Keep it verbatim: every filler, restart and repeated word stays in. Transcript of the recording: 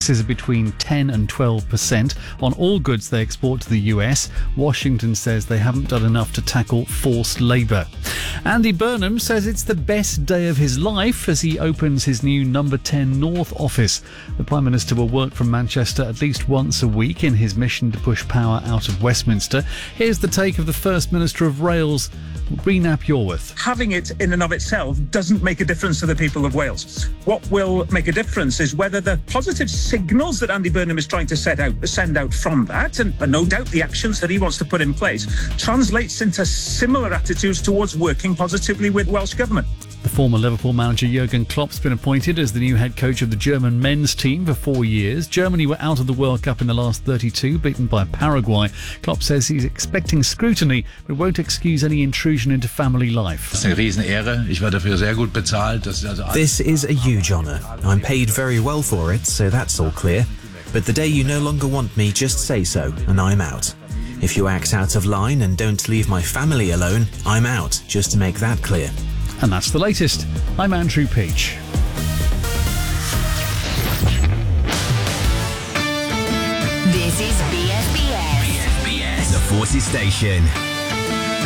taxes are between ten and twelve percent on all goods they export to the U S. Washington says they haven't done enough to tackle forced labour. Andy Burnham says it's the best day of his life as he opens his new Number ten North office. The Prime Minister will work from Manchester at least once a week in his mission to push power out of Westminster. Here's the take of the First Minister of Wales, Rhys Iorwerth. Having it in and of itself doesn't make a difference to the people of Wales. What will make a difference is whether the positive signals that Andy Burnham is trying to set out, send out from that, and, and no doubt the actions that he wants to put in place, translates into similar attitudes towards working positively with Welsh Government. The former Liverpool manager Jurgen Klopp's been appointed as the new head coach of the German men's team for four years. Germany were out of the World Cup in the last thirty-two, beaten by Paraguay. Klopp says he's expecting scrutiny, but won't excuse any intrusion into family life. This is a huge honour. I'm paid very well for it, so that's all clear. But the day you no longer want me, just say so, and I'm out. If you act out of line and don't leave my family alone, I'm out, just to make that clear. And that's the latest. I'm Andrew Peach. This is B S B S. B S B S, the Forces Station.